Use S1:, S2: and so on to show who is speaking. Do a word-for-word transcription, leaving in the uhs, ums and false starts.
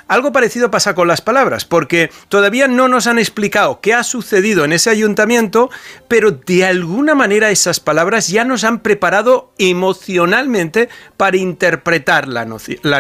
S1: algo parecido pasa con las palabras, porque todavía no nos han explicado qué ha sucedido en ese ayuntamiento, pero de alguna manera esas palabras ya nos han preparado emocionalmente para interpretar la, noci- la